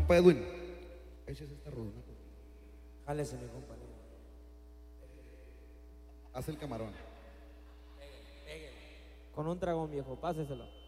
Compa Edwin, échese esta rodona. Jálese, mi compañero. Haz el camarón. Con un dragón, viejo, páseselo.